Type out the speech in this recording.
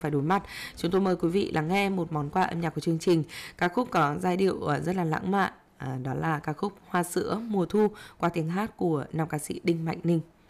phải đối mặt. Chúng tôi mời quý vị lắng nghe một món quà âm nhạc của chương trình, ca khúc có giai điệu rất là lãng mạn, đó là ca khúc Hoa sữa mùa thu qua tiếng hát của nam ca sĩ Đinh Mạnh Ninh.